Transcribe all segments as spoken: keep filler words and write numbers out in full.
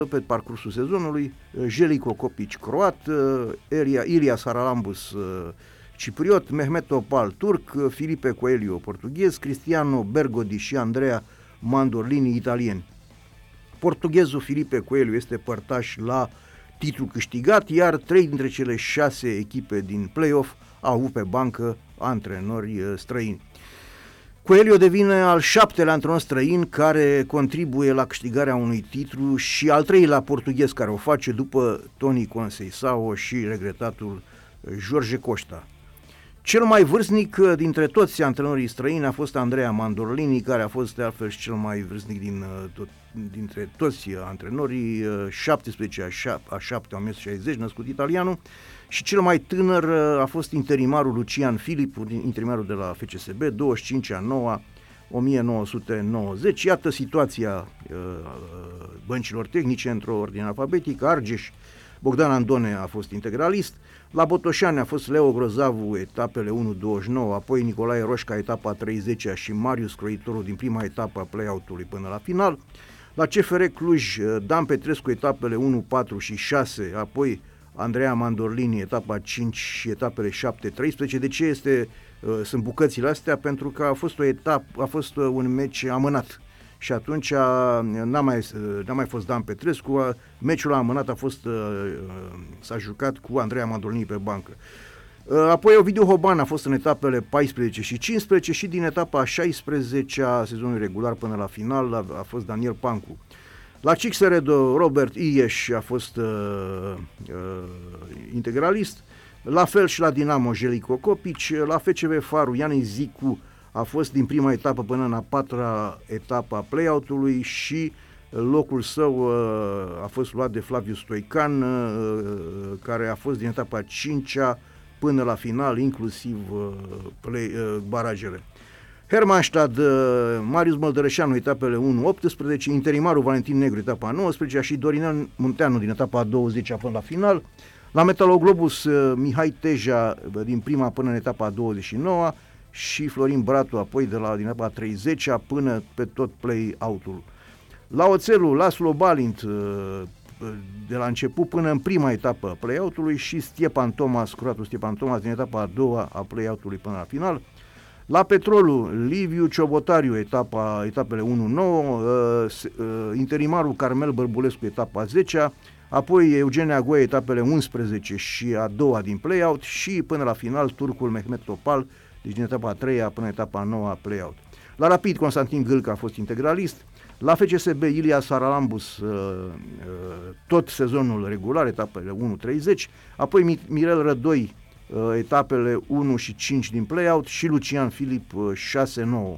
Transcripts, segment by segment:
pe parcursul sezonului, Željko Kopić croat, Ilia, Ilia Saralambus cipriot, Mehmet Topal turc, Filipe Coelho portughez, Cristiano Bergodi și Andrea Mandorlini italieni. Portughezul Filipe Coelho este părtaș la titlu câștigat, iar trei dintre cele șase echipe din play-off au avut pe bancă antrenori străini. Coelho devine al șaptelea antrenor străin care contribuie la câștigarea unui titlu și al treilea portughez care o face după Toni Conceição și regretatul Jorge Costa. Cel mai vârstnic dintre toți antrenorii străini a fost Andrea Mandorlini, care a fost de altfel și cel mai vârstnic din, tot, dintre toți antrenorii, șaptesprezece a șapte, o mie nouă sute șaizeci, născut italianul, și cel mai tânăr a fost interimarul Lucian Filip, interimarul de la F C S B, douăzeci și cinci a noua, o mie nouă sute nouăzeci. Iată situația băncilor tehnice într-o ordine alfabetică. Argeș, Bogdan Andone a fost integralist, la Botoșani a fost Leo Grozavu etapele unu douăzeci și nouă, apoi Nicolae Roșca etapa treizecea și Marius Croitorul din prima etapă a play-out-ului până la final. La C F R Cluj, Dan Petrescu etapele unu, patru și șase, apoi Andrea Mandorlini etapa cinci și etapele șapte treisprezece. De ce este, sunt bucățile astea? Pentru că a fost o etapă, a fost un meci amânat. Și atunci n-a mai, n-a mai fost Dan Petrescu, meciul amânat a fost, s-a jucat cu Andrea Mandorlini pe bancă. Apoi Ovidiu Hoban a fost în etapele paisprezece și cincisprezece și din etapa șaisprezecea a sezonului regular până la final a, a fost Daniel Pancu. La Cixeredo, Robert Ieș a fost uh, uh, integralist, la fel și la Dinamo Željko Kopić, la F C V Faru Iani Zicu a fost din prima etapă până în a patra etapă a play-out-ului și locul său uh, a fost luat de Flaviu Stoican, uh, care a fost din etapa cincea până la final, inclusiv uh, play, uh, barajele. Hermannstad, uh, Marius Măldărășanu, etapele unu optsprezece, interimarul Valentin Negru, etapa nouăsprezece și Dorinel Munteanu din etapa douăzecea până la final. La Metaloglobus, uh, Mihai Teja uh, din prima până în etapa douăzeci și nouă și Florin Bratu apoi de la din etapa treizecea până pe tot play-out-ul. La Oțelul, Laszlo Balint uh, de la început până în prima etapă a play-out-ului și Stiepan Tomas, croatul Stiepan Tomas din etapa a doua a play-out-ului până la final. La Petrolul, Liviu Ciobotariu, etapa, etapele unu nouă, uh, uh, interimarul Carmel Bărbulescu, etapa zecea, apoi Eugenia Goe, etapele unsprezece și a doua din play-out și până la final turcul Mehmet Topal, deci din etapa a treia până etapa a noua play-out. La Rapid, Constantin Gâlcă a fost integralist, la F C S B, Ilia Saralambus, uh, uh, tot sezonul regular, etapele unu treizeci, apoi Mirel Rădoi, uh, etapele unu și cinci din play-out și Lucian Filip, uh, șase nouă.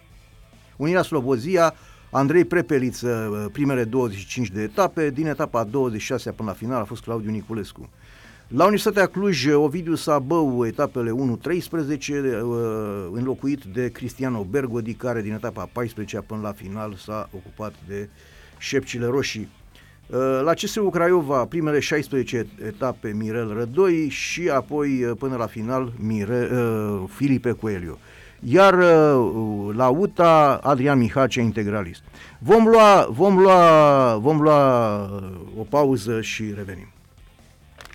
Unirea Slobozia, Andrei Prepeliță, uh, primele douăzeci și cinci de etape, din etapa douăzeci și șase până la final a fost Claudiu Niculescu. La Universitatea Cluj, Ovidiu Sabău, etapele unu treisprezece, înlocuit de Cristiano Bergodi, care din etapa paisprezecea până la final s-a ocupat de șepcile roșii. La C S U Craiova, primele șaisprezece etape Mirel Rădoi și apoi până la final Mire, Filipe Coelho. Iar la U T A, Adrian Mihacea, integralist. Vom lua, vom lua, vom lua o pauză și revenim.